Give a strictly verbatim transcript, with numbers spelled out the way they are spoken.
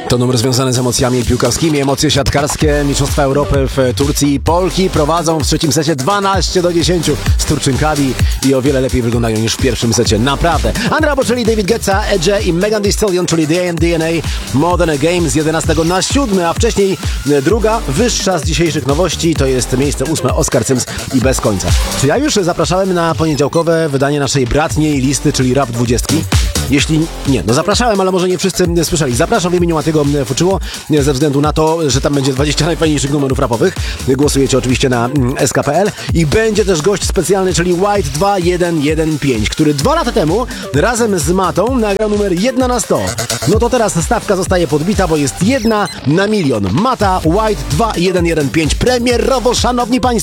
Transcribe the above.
To numer związany z emocjami piłkarskimi, emocje siatkarskie, Mistrzostwa Europy w Turcji. Polki prowadzą w trzecim secie dwanaście do dziesięciu z Turczynkami i o wiele lepiej wyglądają niż w pierwszym secie. Naprawdę. Andrea Bocelli, David Guetta, Edge i Megan Thee Stallion, czyli D N A Modern Game z jedenastego na siódmy, a wcześniej druga, wyższa z dzisiejszych nowości, to jest miejsce ósme, Oscar Sims i Bez końca. Czy ja już zapraszałem na poniedziałkowe wydanie naszej bratniej listy, czyli Rap dwudziestki? Jeśli nie, no zapraszałem, ale może nie wszyscy słyszeli. Zapraszam w imieniu Matiego Fuczyło, ze względu na to, że tam będzie dwadzieścia najfajniejszych numerów rapowych. Głosujecie oczywiście na S K kropka P L i będzie też gość specjalny, czyli White dwa jeden jeden pięć, który dwa lata temu razem z Matą nagrał numer jeden na sto. No to teraz stawka zostaje podbita, bo jest jedna na milion. Mata, White dwa jeden jeden pięć, premierowo, szanowni państwo.